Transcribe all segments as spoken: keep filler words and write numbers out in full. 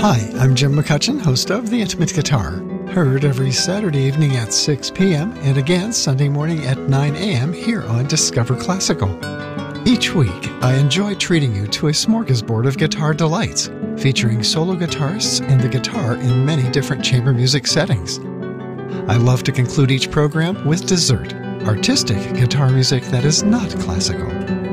Hi, I'm Jim McCutcheon, host of The Intimate Guitar. Heard every Saturday evening at six p.m. and again Sunday morning at nine a.m. here on Discover Classical. Each week, I enjoy treating you to a smorgasbord of guitar delights, featuring solo guitarists and the guitar in many different chamber music settings. I love to conclude each program with dessert, artistic guitar music that is not classical.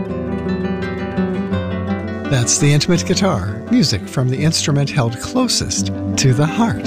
That's The Intimate Guitar, music from the instrument held closest to the heart.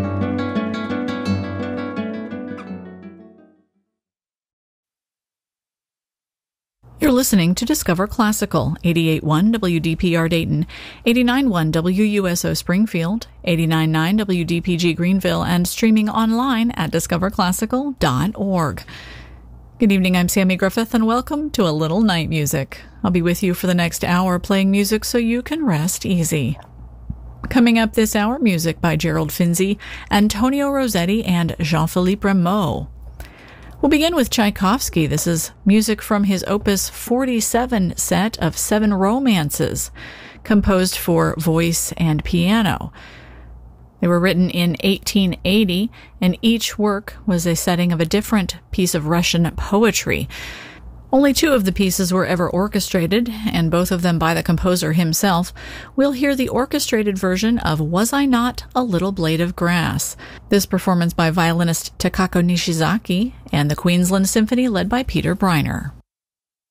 You're listening to Discover Classical, eighty-eight point one W D P R Dayton, eighty-nine point one W U S O Springfield, eighty-nine point nine W D P G Greenville, and streaming online at discover classical dot org. Good evening, I'm Sammy Griffith, and welcome to A Little Night Music. I'll be with you for the next hour playing music so you can rest easy. Coming up this hour, music by Gerald Finzi, Antonio Rossetti, and Jean-Philippe Rameau. We'll begin with Tchaikovsky. This is music from his Opus forty-seven set of seven romances, composed for voice and piano. They were written in eighteen eighty, and each work was a setting of a different piece of Russian poetry. Only two of the pieces were ever orchestrated, and both of them by the composer himself. We'll hear the orchestrated version of Was I Not a Little Blade of Grass? This performance by violinist Takako Nishizaki and the Queensland Symphony led by Peter Briner.